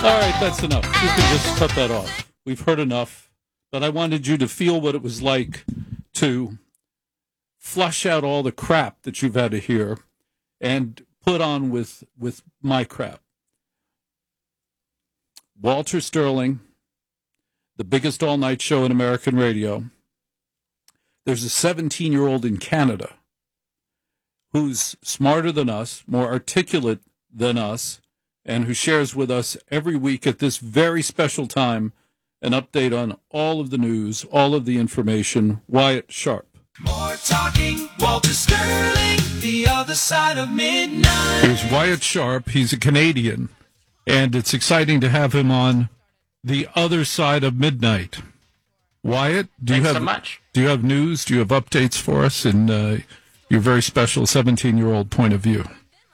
All right, that's enough. You can just cut that off. We've heard enough. But I wanted you to feel what it was like to flush out all the crap that you've had to hear and put on with my crap. Walter Sterling, the biggest all-night show in American radio. There's a 17-year-old in Canada who's smarter than us, more articulate than us, and who shares with us every week at this very special time an update on all of the news, all of the information. Wyatt Sharp. More talking, Walter Sterling, the other side of midnight. Here's Wyatt Sharp. He's a Canadian, and it's exciting to have him on the other side of midnight. Wyatt, Thanks so much. Do you have news? Do you have updates for us in your very special 17-year-old point of view?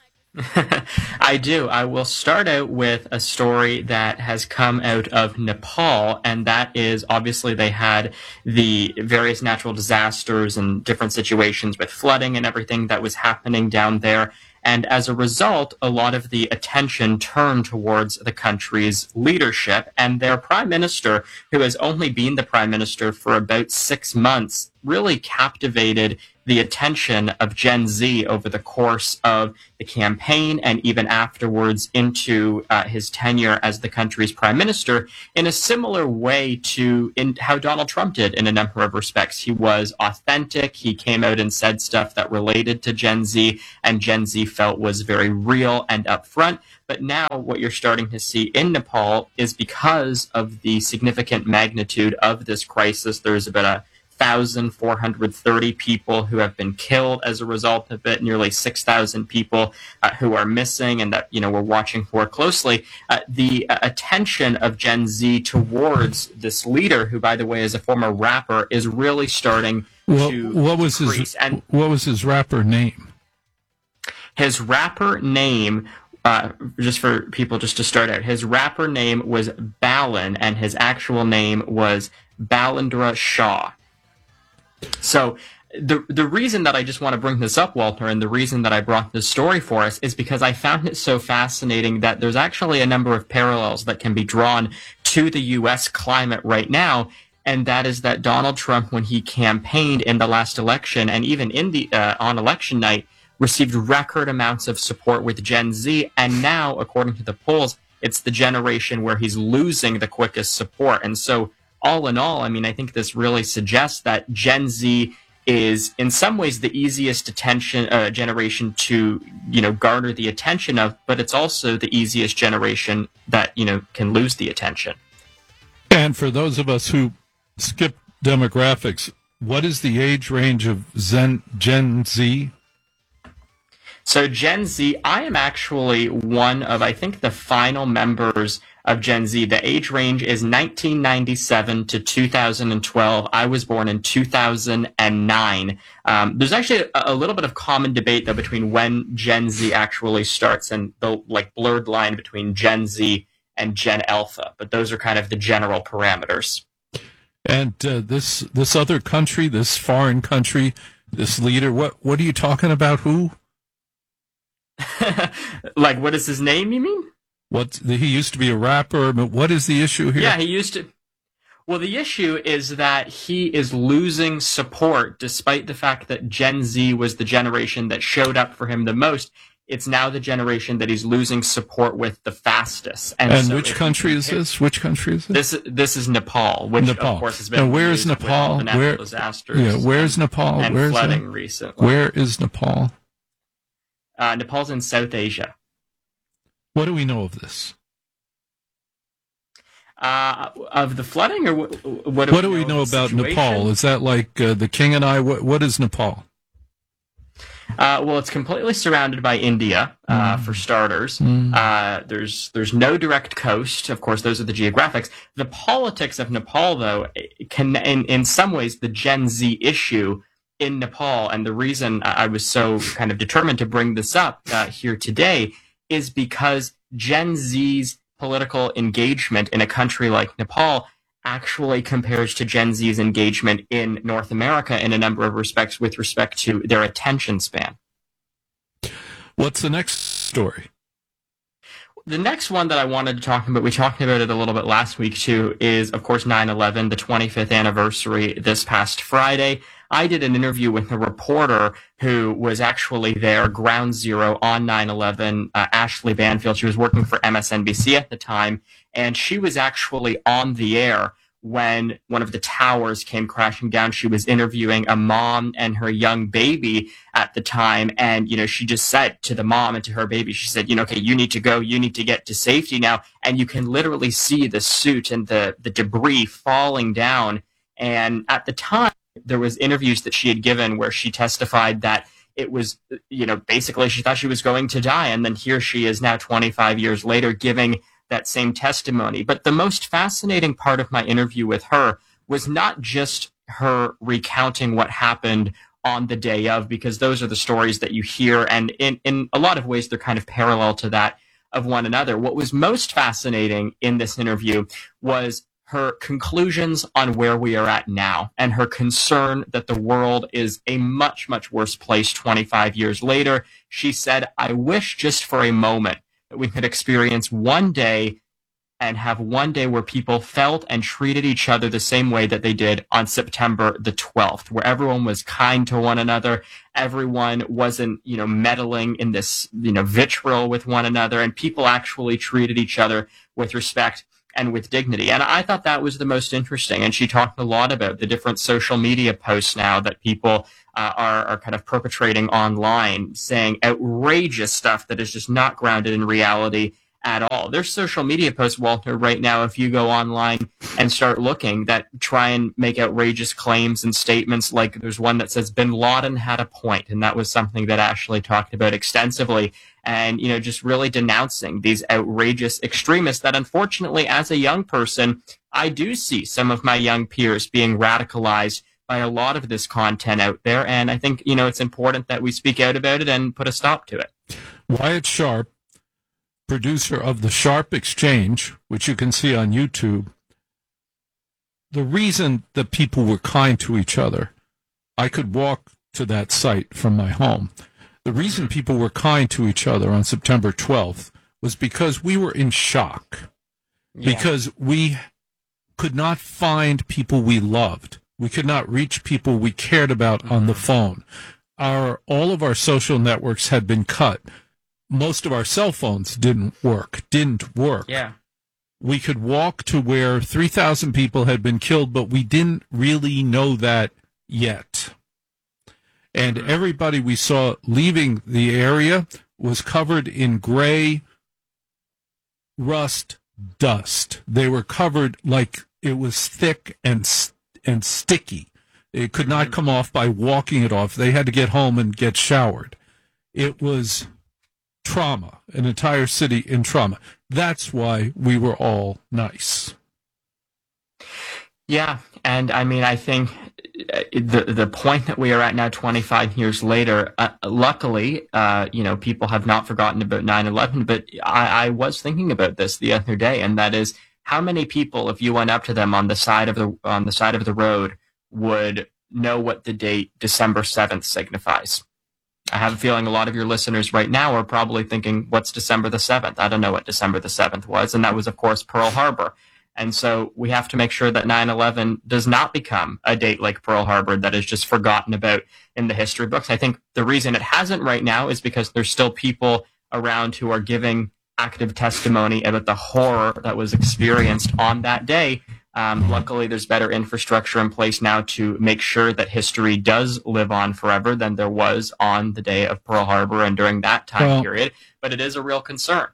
I do. I will start out with a story that has come out of Nepal, and that is obviously they had the various natural disasters and different situations with flooding and everything that was happening down there. And as a result, a lot of the attention turned towards the country's leadership, and their prime minister, who has only been the prime minister for about 6 months, really captivated the attention of Gen Z over the course of the campaign and even afterwards into his tenure as the country's prime minister in a similar way to how Donald Trump did in a number of respects. He was authentic. He came out and said stuff that related to Gen Z, and Gen Z felt was very real and upfront. But now what you're starting to see in Nepal is because of the significant magnitude of this crisis, there's about 1,430 people who have been killed as a result of it, nearly 6,000 people who are missing and that, we're watching for closely. The attention of Gen Z towards this leader, who, by the way, is a former rapper, is really starting to increase. What was his rapper name? His rapper name, just for people just to start out, his rapper name was Balin, and his actual name was Balendra Shah. So the reason that I just want to bring this up, Walter, and the reason that I brought this story for us is because I found it so fascinating that there's actually a number of parallels that can be drawn to the U.S. climate right now, and that is that Donald Trump, when he campaigned in the last election and even in the on election night, received record amounts of support with Gen Z, and now, according to the polls, it's the generation where he's losing the quickest support. And so all in all, I think this really suggests that Gen Z is in some ways the easiest generation to, garner the attention of, but it's also the easiest generation that, can lose the attention. And for those of us who skip demographics, what is the age range of Gen Z? So Gen Z, I am actually one of, I think, the final members of Gen Z. The age range is 1997 to 2012. I was born in 2009. There's actually a little bit of common debate, though, between when Gen Z actually starts and the blurred line between Gen Z and Gen Alpha. But those are kind of the general parameters. And this other country, this foreign country, this leader, what are you talking about? Who? What is his name, you mean? He used to be a rapper, but what is the issue here? Yeah, he used to. Well, the issue is that he is losing support, despite the fact that Gen Z was the generation that showed up for him the most. It's now the generation that he's losing support with the fastest. And so which country is this? Which country is this? This is Nepal, which of course has been. And where is Nepal? The natural disasters. Yeah, where's Nepal? And where's flooding recently. Where is Nepal? Nepal's in South Asia. What do we know of this? Of the flooding, or what do we know about Nepal? Is that like The King and I? What is Nepal? Well, it's completely surrounded by India, for starters. There's no direct coast. Of course, those are the geographics. The politics of Nepal, though, can, in some ways, the Gen Z issue in Nepal, and the reason I was so kind of determined to bring this up here today is because Gen Z's political engagement in a country like Nepal actually compares to Gen Z's engagement in North America in a number of respects with respect to their attention span. What's the next story? the next one that I wanted to talk about, we talked about it a little bit last week too, is of course 9/11, the 25th anniversary this past Friday. I did an interview with a reporter who was actually there, ground zero on 9/11, Ashley Banfield. She was working for MSNBC at the time, and she was actually on the air when one of the towers came crashing down. She was interviewing a mom and her young baby at the time. And, she just said to the mom and to her baby, she said, okay, you need to go, you need to get to safety now. And you can literally see the suit and the debris falling down. And at the time, there was interviews that she had given where she testified that it was, basically she thought she was going to die. And then here she is now 25 years later giving that same testimony. But the most fascinating part of my interview with her was not just her recounting what happened on the day of, because those are the stories that you hear, and in a lot of ways they're kind of parallel to that of one another. What was most fascinating in this interview was her conclusions on where we are at now, and her concern that the world is a much, much worse place 25 years later. She said, I wish just for a moment that we could experience one day and have one day where people felt and treated each other the same way that they did on September the 12th, where everyone was kind to one another. Everyone wasn't, meddling in this, vitriol with one another, and people actually treated each other with respect and with dignity. And I thought that was the most interesting. And she talked a lot about the different social media posts now that people are kind of perpetrating online, saying outrageous stuff that is just not grounded in reality at all. There's social media posts, Walter, right now, if you go online and start looking, that try and make outrageous claims and statements. Like there's one that says Bin Laden had a point, and that was something that Ashley talked about extensively. And, just really denouncing these outrageous extremists that, unfortunately, as a young person, I do see some of my young peers being radicalized by a lot of this content out there. And I think, it's important that we speak out about it and put a stop to it. Wyatt Sharp, producer of the Sharp Exchange, which you can see on YouTube, the reason that people were kind to each other, I could walk to that site from my home. The reason people were kind to each other on September 12th was because we were in shock, because we could not find people we loved. We could not reach people we cared about on the phone. All of our social networks had been cut. Most of our cell phones didn't work. Yeah. We could walk to where 3,000 people had been killed, but we didn't really know that yet. And everybody we saw leaving the area was covered in gray rust dust. They were covered like it was thick and sticky. It could not come off by walking it off. They had to get home and get showered. It was trauma, an entire city in trauma. That's why we were all nice. Yeah, and I think the point that we are at now, 25 years later, luckily, people have not forgotten about 9/11. But I was thinking about this the other day, and that is how many people, if you went up to them on the side of the road, would know what the date December 7th signifies. I have a feeling a lot of your listeners right now are probably thinking, what's December the 7th? I don't know what December the 7th was. And that was, of course, Pearl Harbor. And so we have to make sure that 9/11 does not become a date like Pearl Harbor that is just forgotten about in the history books. I think the reason it hasn't right now is because there's still people around who are giving active testimony about the horror that was experienced on that day. Luckily, there's better infrastructure in place now to make sure that history does live on forever than there was on the day of Pearl Harbor and during that time period. But it is a real concern.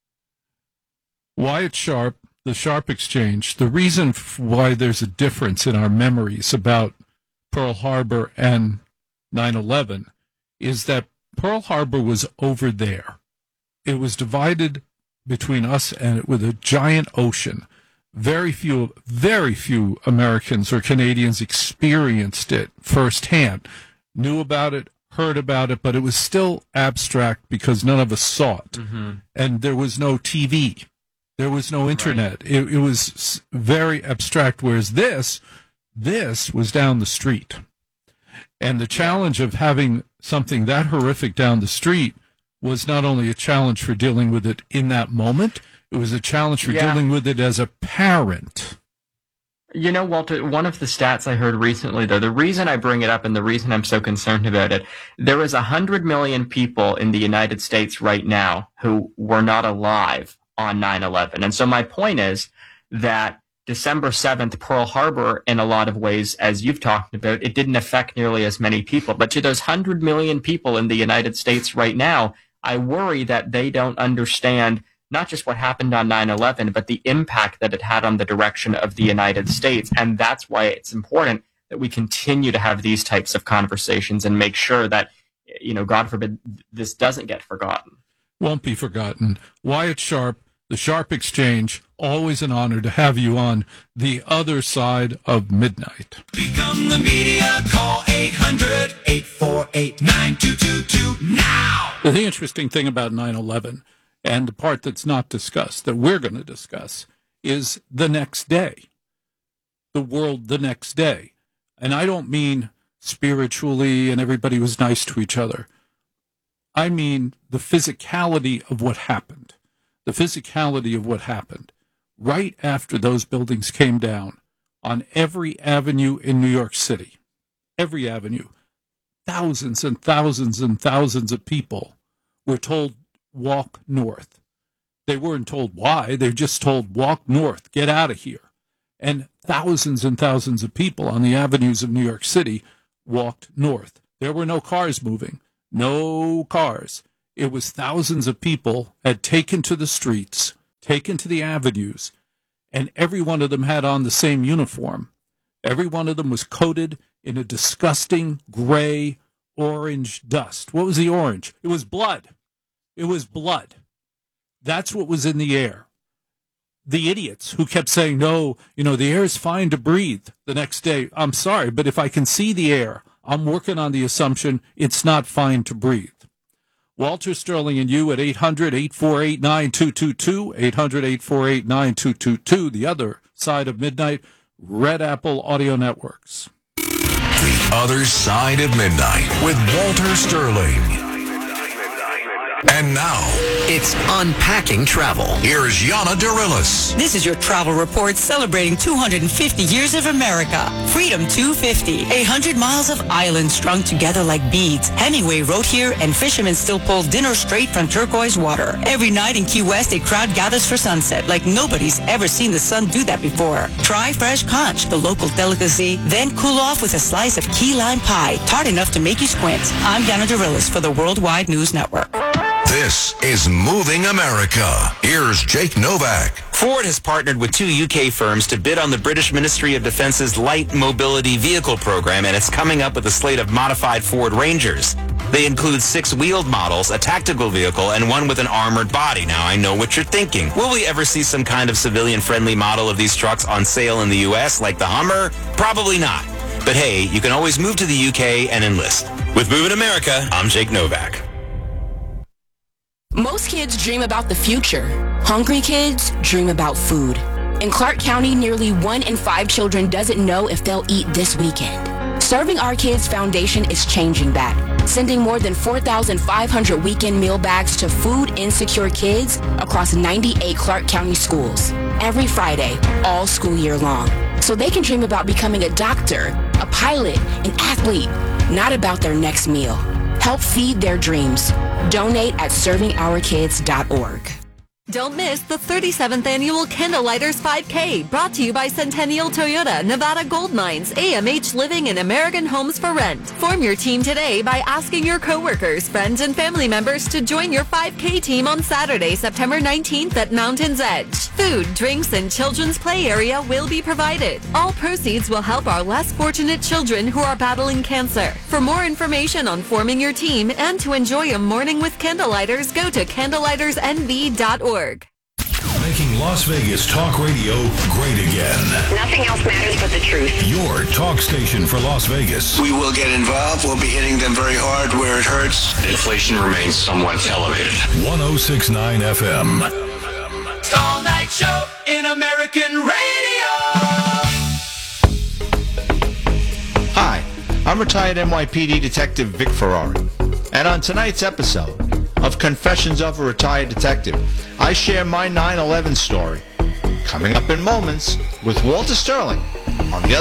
Wyatt Sharp, the Sharp Exchange, the reason why there's a difference in our memories about Pearl Harbor and 9/11 is that Pearl Harbor was over there. It was divided between us and it with a giant ocean. Very few Americans or Canadians experienced it firsthand, knew about it, heard about it, but it was still abstract because none of us saw it. And there was no TV. There was no internet. Right. It was very abstract, whereas this was down the street. And the challenge of having something that horrific down the street was not only a challenge for dealing with it in that moment, it was a challenge for dealing with it as a parent. You know, Walter, one of the stats I heard recently, though, the reason I bring it up and the reason I'm so concerned about it, there is 100 million people in the United States right now who were not alive on 9/11. And so my point is that December 7th, Pearl Harbor, in a lot of ways, as you've talked about, it didn't affect nearly as many people. But to those 100 million people in the United States right now, I worry that they don't understand not just what happened on 9/11, but the impact that it had on the direction of the United States. And that's why it's important that we continue to have these types of conversations and make sure that, you know, God forbid, this doesn't get forgotten. Won't be forgotten. Wyatt Sharp, the Sharp Exchange, always an honor to have you on the other side of midnight. Become the media. Call 800-848-9222 now. The interesting thing about 9/11, and the part that's not discussed, that we're going to discuss, is the next day. The world the next day. And I don't mean spiritually and everybody was nice to each other. I mean the physicality of what happened. The physicality of what happened. Right after those buildings came down, on every avenue in New York City, every avenue, thousands and thousands and thousands of people were told, walk north. They weren't told why. They were just told, walk north, get out of here. And thousands of people on the avenues of New York City walked north. There were no cars moving, no cars. It was thousands of people had taken to the streets, taken to the avenues, and every one of them had on the same uniform. Every one of them was coated in a disgusting gray orange dust. What was the orange? It was blood. It was blood. That's what was in the air. The idiots who kept saying, no, you know, the air is fine to breathe the next day. I'm sorry, but if I can see the air, I'm working on the assumption it's not fine to breathe. Walter Sterling and you at 800-848-9222, 800-848-9222, the other side of midnight, Red Apple Audio Networks. The Other Side of Midnight with Walter Sterling. And now, it's Unpacking Travel. here's Yana Dorillis. This is your travel report celebrating 250 years of America. Freedom 250, 100 miles of island strung together like beads. Hemingway wrote here, and fishermen still pull dinner straight from turquoise water. Every night in Key West, a crowd gathers for sunset like nobody's ever seen the sun do that before. Try fresh conch, the local delicacy, then cool off with a slice of key lime pie, tart enough to make you squint. I'm Yana Dorillis for the Worldwide News Network. This is Moving America. Here's Jake Novak. Ford has partnered with 2 UK firms to bid on the British Ministry of Defence's Light Mobility Vehicle program, and it's coming up with a slate of modified Ford Rangers. They include 6 wheeled models, a tactical vehicle, and one with an armored body. Now, I know what you're thinking. Will we ever see some kind of civilian-friendly model of these trucks on sale in the U.S. like the Hummer? Probably not. But hey, you can always move to the UK and enlist. With Moving America, I'm Jake Novak. Most kids dream about the future. Hungry kids dream about food. In Clark County, nearly 1 in 5 children doesn't know if they'll eat this weekend. Serving Our Kids Foundation is changing that, sending more than 4,500 weekend meal bags to food-insecure kids across 98 Clark County schools every Friday, all school year long, so they can dream about becoming a doctor, a pilot, an athlete, not about their next meal. Help feed their dreams. Donate at servingourkids.org. Don't miss the 37th Annual Candlelighters 5K, brought to you by Centennial Toyota, Nevada Gold Mines, AMH Living, and American Homes for Rent. Form your team today by asking your coworkers, friends, and family members to join your 5K team on Saturday, September 19th at Mountain's Edge. Food, drinks, and children's play area will be provided. All proceeds will help our less fortunate children who are battling cancer. For more information on forming your team and to enjoy a morning with Candlelighters, go to candlelightersnv.org. Making Las Vegas talk radio great again. Nothing else matters but the truth. Your talk station for Las Vegas. We will get involved. We'll be hitting them very hard where it hurts. Inflation remains somewhat elevated. 106.9 FM. All night show in American radio. Hi, I'm retired NYPD Detective Vic Ferrari. And on tonight's episode, of Confessions of a Retired Detective. I share my 9/11 story. Coming up in moments with Walter Sterling on the other